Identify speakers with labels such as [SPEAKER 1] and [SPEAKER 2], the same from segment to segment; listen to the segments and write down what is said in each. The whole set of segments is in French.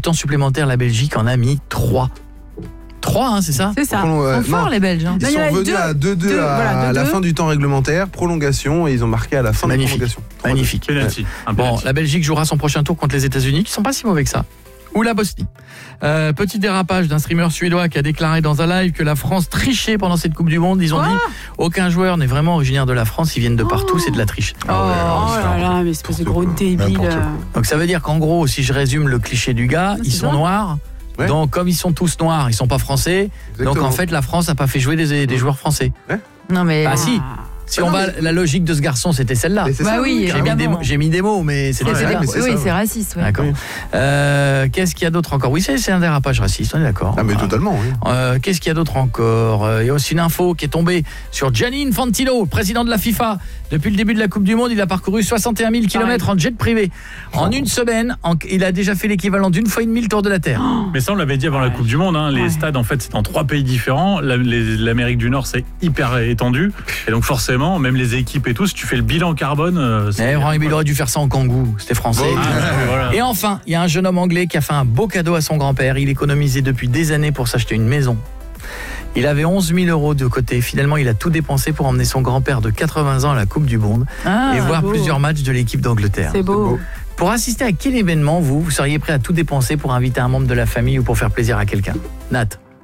[SPEAKER 1] temps supplémentaire, la Belgique en a mis 3. 3, hein, c'est ça ?
[SPEAKER 2] C'est ça.
[SPEAKER 3] Ils sont forts, les Belges. Hein.
[SPEAKER 2] Là,
[SPEAKER 4] Ils
[SPEAKER 2] il y en
[SPEAKER 4] sont
[SPEAKER 2] a
[SPEAKER 4] revenus à 2-2 à la fin du temps réglementaire, prolongation, et ils ont marqué à la fin de la prolongation.
[SPEAKER 1] Magnifique.
[SPEAKER 5] Penalty. Un
[SPEAKER 1] Bon,
[SPEAKER 5] penalty.
[SPEAKER 1] la Belgique jouera son prochain tour contre les États-Unis, qui sont pas si mauvais que ça. Ou la Bosnie. Petit dérapage d'un streamer suédois qui a déclaré dans un live que la France trichait pendant cette Coupe du Monde. Ils ont dit aucun joueur n'est vraiment originaire de la France, ils viennent de partout, c'est de la triche.
[SPEAKER 2] Oh là là, mais espèce de gros débile.
[SPEAKER 1] Donc ça veut dire qu'en gros, si je résume le cliché du gars, ils sont noirs.
[SPEAKER 4] Ouais.
[SPEAKER 1] Donc comme ils sont tous noirs, ils sont pas français.
[SPEAKER 4] Exactement.
[SPEAKER 1] Donc en fait, la France a pas fait jouer des joueurs français.
[SPEAKER 3] Non, mais.
[SPEAKER 1] Ah si. Si on va, la logique de ce garçon, c'était celle-là.
[SPEAKER 4] Mais c'est
[SPEAKER 3] Bah
[SPEAKER 4] ça.
[SPEAKER 3] oui, évidemment.
[SPEAKER 1] J'ai mis des mots, mais c'était
[SPEAKER 3] C'est
[SPEAKER 1] celle-là.
[SPEAKER 4] mais c'est
[SPEAKER 3] oui,
[SPEAKER 4] ça.
[SPEAKER 3] c'est raciste. Ouais.
[SPEAKER 1] D'accord. Qu'est-ce qu'il y a d'autre encore ? Oui, c'est un dérapage raciste, on est d'accord.
[SPEAKER 4] Ah mais totalement, oui.
[SPEAKER 1] Qu'est-ce qu'il y a d'autre encore ? Il y a aussi une info qui est tombée sur Gianni Infantino, président de la FIFA. Depuis le début de la Coupe du Monde, il a parcouru 61 000 km en jet privé. En une semaine, il a déjà fait l'équivalent d'une fois et demie le tour de la Terre.
[SPEAKER 5] Mais ça, on l'avait dit avant la Coupe du Monde. Hein. Les stades, en fait, c'est en 3 pays différents. L'Amérique du Nord, c'est hyper étendu. Et donc, forcément, même les équipes et tout, si tu fais le bilan carbone...
[SPEAKER 1] Il aurait dû faire ça en kangou, c'était français.
[SPEAKER 5] Voilà.
[SPEAKER 1] Et enfin, il y a un jeune homme anglais qui a fait un beau cadeau à son grand-père. Il économisait depuis des années pour s'acheter une maison. Il avait 11 000 € de côté. Finalement, il a tout dépensé pour emmener son grand-père de 80 ans à la Coupe du Monde et voir plusieurs matchs de l'équipe d'Angleterre.
[SPEAKER 2] C'est beau.
[SPEAKER 1] Pour assister à quel événement, vous seriez prêt à tout dépenser pour inviter un membre de la famille ou pour faire plaisir à quelqu'un ? Nat ?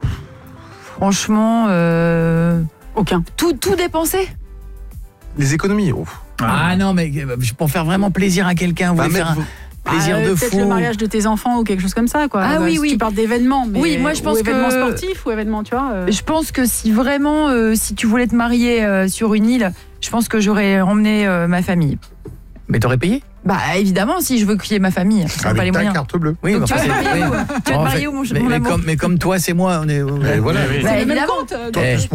[SPEAKER 3] Franchement,
[SPEAKER 2] Aucun.
[SPEAKER 3] tout dépenser.
[SPEAKER 4] Les économies.
[SPEAKER 1] Ah non, mais pour faire vraiment plaisir à quelqu'un, vous voulez faire un plaisir de
[SPEAKER 2] peut-être
[SPEAKER 1] fou.
[SPEAKER 2] le mariage de tes enfants ou quelque chose comme ça, quoi.
[SPEAKER 3] Ah oui,
[SPEAKER 2] si
[SPEAKER 3] oui.
[SPEAKER 2] tu parles d'événements, mais
[SPEAKER 3] Oui, moi, je pense
[SPEAKER 2] ou événements
[SPEAKER 3] que-
[SPEAKER 2] sportifs ou événements, tu vois.
[SPEAKER 3] Je pense que si vraiment, si tu voulais te marier sur une île, je pense que j'aurais emmené ma famille.
[SPEAKER 1] Mais t'aurais payé ?
[SPEAKER 3] Bah évidemment, si je veux qu'il y ait ma famille, c'est pas les
[SPEAKER 4] Avec ta
[SPEAKER 3] moyens.
[SPEAKER 4] carte bleue.
[SPEAKER 1] Oui,
[SPEAKER 3] Donc, tu vas te marier où ? Tu vas te
[SPEAKER 1] En
[SPEAKER 3] marier
[SPEAKER 1] fait,
[SPEAKER 3] où, mon amour ?
[SPEAKER 1] mais comme toi, c'est moi, on est...
[SPEAKER 4] Voilà.
[SPEAKER 5] Oui.
[SPEAKER 3] Bah,
[SPEAKER 2] le même
[SPEAKER 3] évidemment.
[SPEAKER 2] compte.
[SPEAKER 1] Eh,